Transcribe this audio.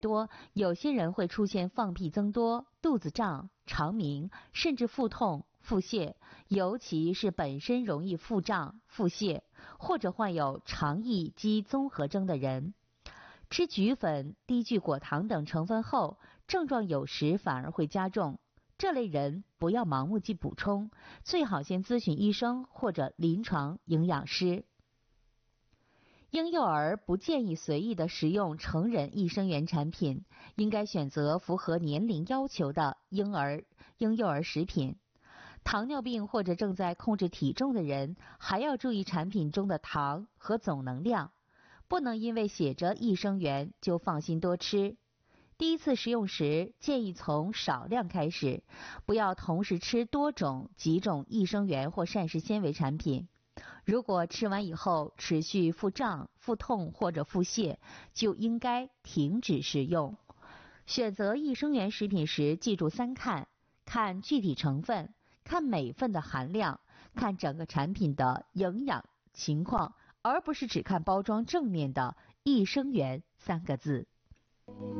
多，有些人会出现放屁增多、肚子胀、肠鸣，甚至腹痛、腹泻，尤其是本身容易腹胀、腹泻，或者患有肠易激综合征的人。吃菊粉、低聚果糖等成分后，症状有时反而会加重。这类人不要盲目去补充，最好先咨询医生或者临床营养师。婴幼儿不建议随意的食用成人益生元产品，应该选择符合年龄要求的婴幼儿食品。糖尿病或者正在控制体重的人，还要注意产品中的糖和总能量，不能因为写着益生元就放心多吃。第一次食用时，建议从少量开始，不要同时吃几种益生元或膳食纤维产品。如果吃完以后持续腹胀、腹痛或者腹泻，就应该停止食用。选择益生元食品时，记住3看：看具体成分，看每份的含量，看整个产品的营养情况，而不是只看包装正面的益生元3个字。